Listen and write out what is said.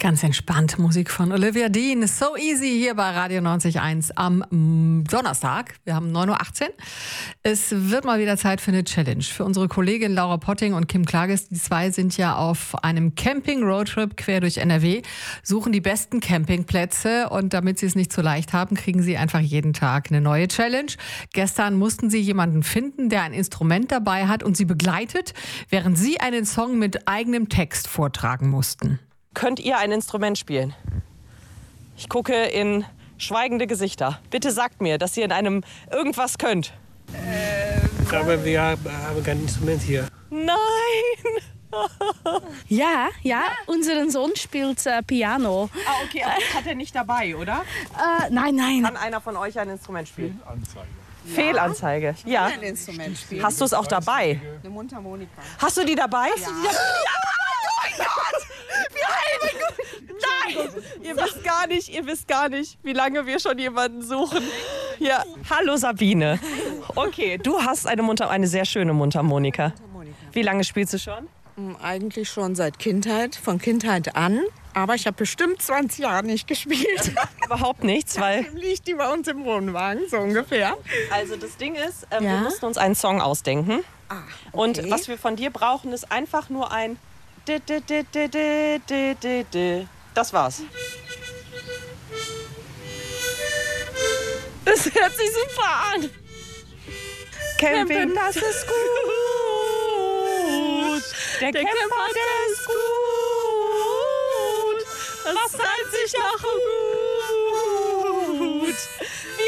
Ganz entspannt, Musik von Olivia Dean. So easy hier bei Radio 90.1 am Donnerstag. Wir haben 9.18 Uhr. Es wird mal wieder Zeit für eine Challenge. Für unsere Kollegin Laura Potting und Kim Klages. Die zwei sind ja auf einem Camping-Roadtrip quer durch NRW, suchen die besten Campingplätze. Und damit sie es nicht so leicht haben, kriegen sie einfach jeden Tag eine neue Challenge. Gestern mussten sie jemanden finden, der ein Instrument dabei hat und sie begleitet, während sie einen Song mit eigenem Text vortragen mussten. Könnt ihr ein Instrument spielen? Ich gucke in schweigende Gesichter. Bitte sagt mir, dass ihr in einem irgendwas könnt. Aber wir haben kein Instrument hier. Nein! Ja, unser Sohn spielt Piano. Ah, okay, aber das hat er nicht dabei, oder? Nein. Kann einer von euch ein Instrument spielen? Fehlanzeige. Ja. Ein Instrument spielen. Hast du es auch dabei? Eine Mundharmonika. Hast du die dabei? Ja. Nein! Ihr wisst gar nicht, wie lange wir schon jemanden suchen. Ja. Hallo Sabine. Okay, du hast eine sehr schöne Mundharmonika. Wie lange spielst du schon? Eigentlich schon seit Kindheit, von Kindheit an. Aber ich habe bestimmt 20 Jahre nicht gespielt. Überhaupt nichts, weil... Liegt die bei uns im Wohnwagen, so ungefähr. Also das Ding ist, wir mussten uns einen Song ausdenken. Okay. Und was wir von dir brauchen, ist einfach nur ein... Das war's. Das hört sich super an. Camping, das ist gut. Der Camper, der ist gut. Das reimt sich nach gut.